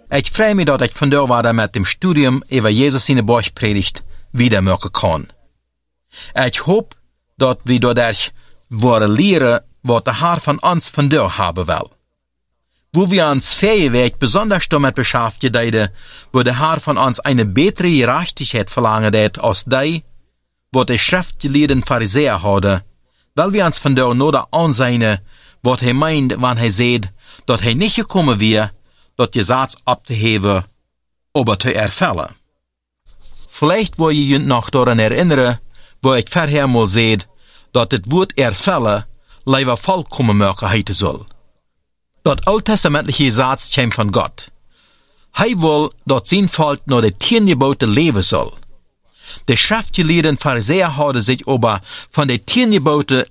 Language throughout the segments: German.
Ich freue mich, dat ich vandaag weer met dem Studium über Jesus in de Bergpredigt wieder maken kan. Ich hoop dat we dadurch worden leren wat de Herr van ons vandaag hebben wil. Wo wir uns fähig besonders damit beschäftigen, wo der Herr von uns eine bessere Gerechtigkeit verlangen hat, als die, wo die schriftgelehrten Pharisäer hadden, weil wir uns von der Not ansehen, was er meint, wenn er sagt, dass er nicht gekommen wäre, das Gesetz abzuheben, aber zu erfüllen. Vielleicht will ich noch daran erinnern, wo ich vorher mal sehe, dass das Wort erfüllen leider vollkommen möglich soll. Dat alttestamentliche Gesetz komt van God. Hij wil dat zijn volk naar de 10 geboten leven zal. De schriftgeleerden Pharisäer hadden zich aber van de 10 geboten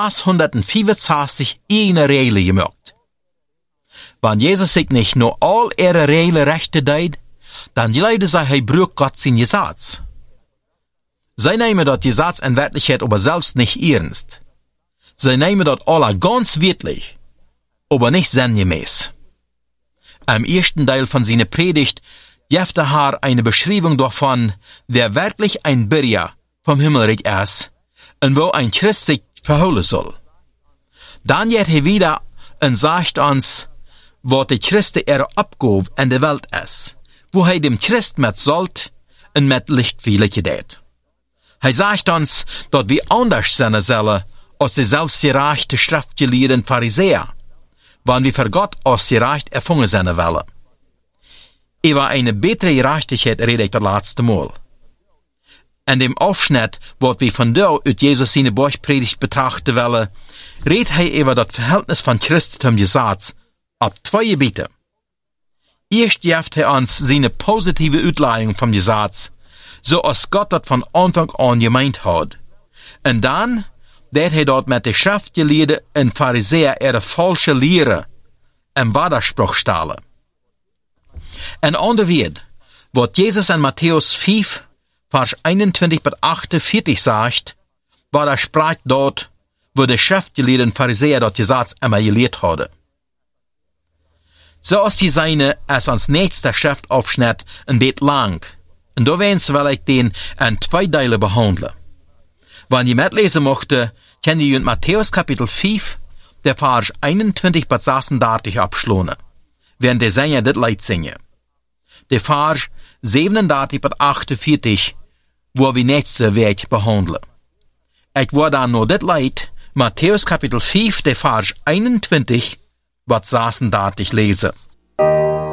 665 eigene Regeln gemaakt. Wenn Jesus sich nicht nur all ihre Regeln rechten deed, dann leiden sie, hij brücht Gott sein Gesetz. Sie nehmen dat Gesetz in Wirklichkeit aber selbst nicht ernst. Sie nehmen dat alle ganz wörtlich, aber nicht sinngemäß. Am ersten Teil von seiner Predigt gibt der Herr eine Beschreibung davon, wer wirklich ein Bürger vom Himmelreich ist und wo ein Christ sich verholen soll. Dann geht er wieder und sagt uns, was der Christ ihre Abgabe in der Welt ist, wo er dem Christ mit Salz und mit Licht vergleicht. Er sagt uns, dass wir anders sein sollen als die selbstgerechte schriftgelehrten Pharisäer, wann wir für Gott als gerecht erfangen sein wollen. Über eine bessere Gerechtigkeit rede ich das letzte Mal. In dem Aufschnitt, wo wir von da aus Jesus seine Bergpredigt betrachten wollen, redet er über das Verhältnis von Christus zum Gesetz ab 2 Gebiete. Erst gibt er uns seine positive Auslegung vom Gesetz, so als Gott das von Anfang an gemeint hat. Und dann dat hij dort met de schriftgeleerden en Pharisäer ihre falsche Lehre im Widerspruch stellen. Ein ander Wort, wat Jesus in Matthäus 5, Vers 21 bis 48 sagt, widerspricht dort, wo de schriftgeleerden Pharisäer dat Gesetz immer gelehrt hadden. So als die seine als ons nächster Schriftaufschnitt ein bisschen lang, und da werden will ich den in 2 Teile behandeln. Wenn ihr mitlesen möchte, könnt ihr in Matthäus Kapitel 5, der Vers 21 bis 36 abschlossen, während der Sänger das Lied singen. Der Vers 37 bis 48, wo wir nächste Weg behandeln. Ich will dann nur das Lied, Matthäus Kapitel 5, der Vers 21 bis 36 lesen.